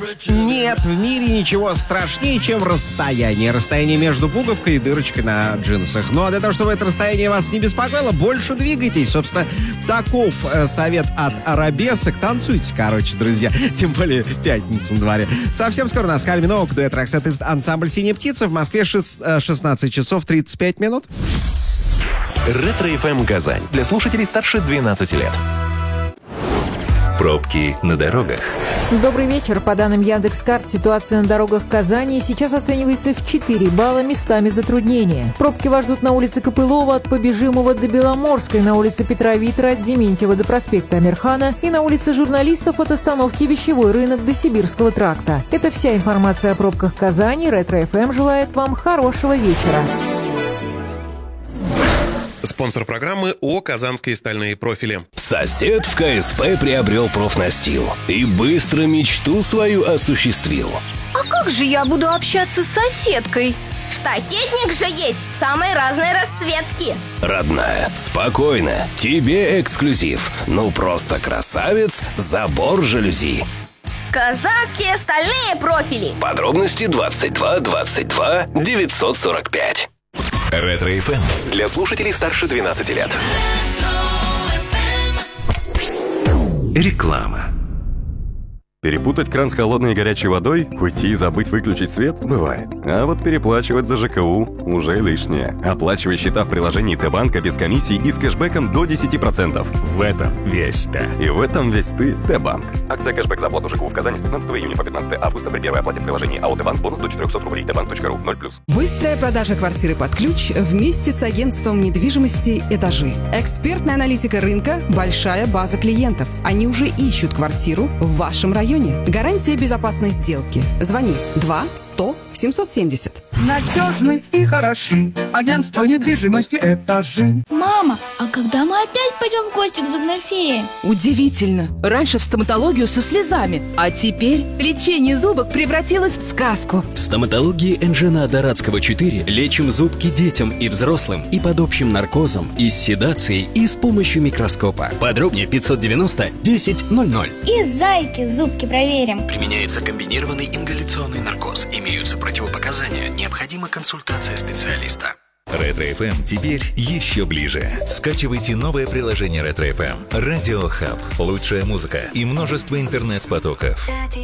Нет в мире ничего страшнее, чем расстояние. Расстояние между пуговкой и дырочкой на джинсах. Ну а для того, чтобы это расстояние вас не беспокоило, больше двигайтесь. Собственно, таков совет от арабесок. Танцуйте, короче, друзья. Тем более пятница на дворе. Совсем скоро у нас Кальвин Оук, дуэт Роксет из ансамбль «Синяя птица». В Москве 16 часов 35 минут. Ретро-ФМ Казань. Для слушателей старше 12 лет. Пробки на дорогах. Добрый вечер. По данным Яндекс.Карт, ситуация на дорогах Казани сейчас оценивается в 4 балла, местами затруднения. Пробки вас ждут на улице Копылова от Побежимова до Беломорской, на улице Петра Витра от Дементьева до проспекта Амирхана и на улице Журналистов от остановки Вещевой рынок до Сибирского тракта. Это вся информация о пробках Казани. Ретро-ФМ желает вам хорошего вечера. Спонсор программы ООО «Казанские стальные профили». Сосед в КСП приобрел профнастил и быстро мечту свою осуществил. А как же я буду общаться с соседкой? Штакетник же есть самой разной расцветки. Родная, спокойно, тебе эксклюзив. Ну просто красавец, забор жалюзи. Казанские стальные профили. Подробности 22 22 945. Ретро-ФМ. Для слушателей старше 12 лет. Реклама. Перепутать кран с холодной и горячей водой, уйти и забыть выключить свет – бывает. А вот переплачивать за ЖКУ уже лишнее. Оплачивай счета в приложении Т-банка без комиссий и с кэшбэком до 10%. В этом весь ты. И в этом весь ты, Т-банк. Акция кэшбэк за оплату ЖКУ в Казани с 15 июня по 15 августа при первой оплате в приложении АО Т-банк бонус до 400 рублей. Тбанк.ру 0+. Быстрая продажа квартиры под ключ вместе с агентством недвижимости «Этажи». Экспертная аналитика рынка, большая база клиентов. Они уже ищут квартиру в вашем районе. Гарантия безопасной сделки. Звони 2-100-770. Надежны и хороши. Агентство недвижимости «Этажи». Мама, а когда мы опять пойдем в гости к зубной фее? Удивительно. Раньше в стоматологию со слезами, а теперь лечение зубок превратилось в сказку. В стоматологии Энжена Дорадского 4 лечим зубки детям и взрослым и под общим наркозом, и с седацией, и с помощью микроскопа. Подробнее 590 10 00. И зайки зубки проверим. Применяется комбинированный ингаляционный наркоз. Имеются противопоказания. Необходима консультация специалиста. Ретро-ФМ теперь еще ближе. Скачивайте новое приложение Ретро-ФМ. Радио Хаб. Лучшая музыка и множество интернет-потоков.